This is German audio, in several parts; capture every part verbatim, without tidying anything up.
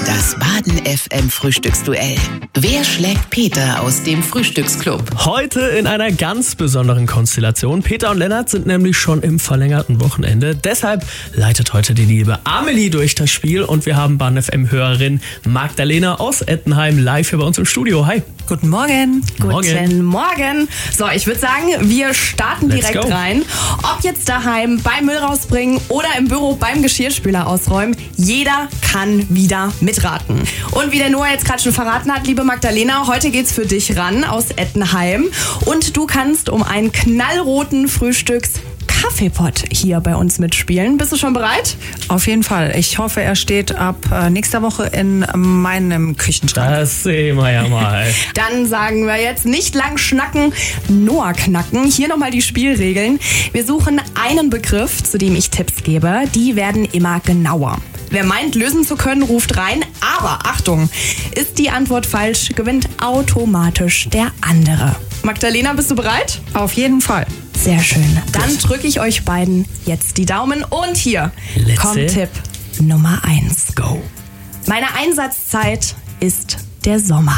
Das Baden F M Frühstücksduell. Wer schlägt Peter aus dem Frühstücksclub? Heute in einer ganz besonderen Konstellation. Peter und Lennart sind nämlich schon im verlängerten Wochenende. Deshalb leitet heute die liebe Amelie durch das Spiel und wir haben Baden F M-Hörerin Magdalena aus Ettenheim live hier bei uns im Studio. Hi. Guten Morgen. Morgen. Guten Morgen. So, ich würde sagen, wir starten Let's direkt go. rein. Ob jetzt daheim beim Müll rausbringen oder im Büro beim Geschirrspüler ausräumen, jeder kann wieder mitraten. Und wie der Noah jetzt gerade schon verraten hat, liebe Magdalena, heute geht's für dich ran aus Ettenheim. Und du kannst um einen knallroten Frühstücks Kaffeepott hier bei uns mitspielen. Bist du schon bereit? Auf jeden Fall. Ich hoffe, er steht ab äh, nächster Woche in meinem Küchenschrank. Das sehen wir ja mal. Dann sagen wir jetzt nicht lang schnacken, Noah knacken. Hier nochmal die Spielregeln. Wir suchen einen Begriff, zu dem ich Tipps gebe. Die werden immer genauer. Wer meint, lösen zu können, ruft rein. Aber Achtung, ist die Antwort falsch, gewinnt automatisch der andere. Magdalena, bist du bereit? Auf jeden Fall. Sehr schön. Dann drücke ich euch beiden jetzt die Daumen. Und hier Let's kommt see. Tipp Nummer eins. Go. Meine Einsatzzeit ist der Sommer.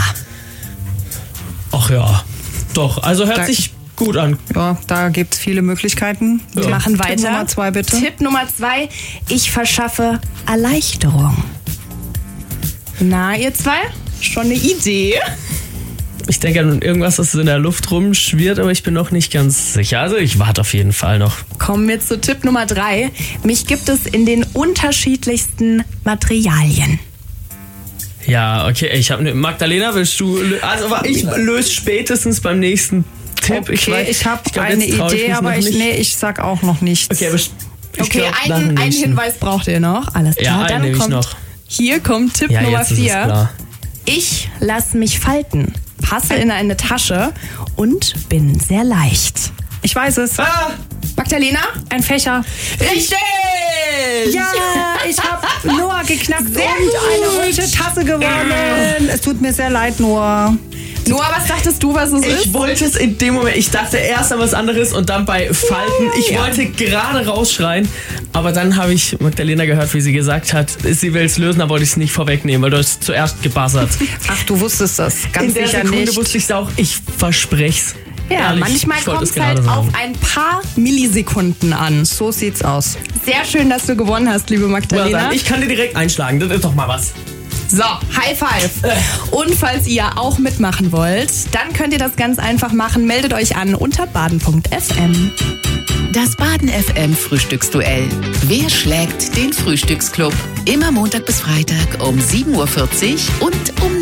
Ach ja, doch. Also hört Da- sich gut an. Ja, da gibt es viele Möglichkeiten. Wir Ja. machen Tipp weiter. Nummer zwei, bitte. Tipp Nummer zwei. Ich verschaffe Erleichterung. Na, ihr zwei? Schon eine Idee? Ich denke an irgendwas, das in der Luft rumschwirrt, aber ich bin noch nicht ganz sicher. Also ich warte auf jeden Fall noch. Kommen wir zu Tipp Nummer drei. Mich gibt es in den unterschiedlichsten Materialien. Ja, okay, ich habe eine. Magdalena, willst du. lö- Also aber ich löse spätestens beim nächsten Tipp. Okay, weiß- ich habe glaub, eine jetzt trau Idee, mich aber noch ich, nicht. nee, ich sag auch noch nichts. Okay, aber ich, ich Okay, glaub, nach dem einen, einen nächsten. Hinweis braucht ihr noch. Alles Ja, klar. einen Dann nehme ich kommt, noch. Hier kommt Tipp Ja, Nummer jetzt ist es vier. klar. Ich lasse mich falten, passe in eine Tasche und bin sehr leicht. Ich weiß es. Ah! Magdalena? Ein Fächer. Richtig! Ja, ich habe Noah geknackt Sehr und gut. eine rote Tasse gewonnen. Es tut mir sehr leid, Noah. Noah, was dachtest du, was es Ich ist? wollte es in dem Moment, ich dachte erst an was anderes und dann bei Falten. Ich Ja. wollte gerade rausschreien, aber dann habe ich Magdalena gehört, wie sie gesagt hat, sie will es lösen, da wollte ich es nicht vorwegnehmen, weil du hast zuerst gebuzzert. Ach, du wusstest das. Ganz In der sicher Sekunde nicht. wusste ich es auch, ich versprech's. Ja, Ehrlich, manchmal ich wollte kommt es es halt gerade auf sagen. ein paar Millisekunden an. So sieht's aus. Sehr schön, dass du gewonnen hast, liebe Well Magdalena. done. Ich kann dir direkt einschlagen, das ist doch mal was. So, High Five. Und falls ihr auch mitmachen wollt, dann könnt ihr das ganz einfach machen. Meldet euch an unter baden punkt f m. Das Baden F M Frühstücksduell. Wer schlägt den Frühstücksclub? Immer Montag bis Freitag um sieben Uhr vierzig und um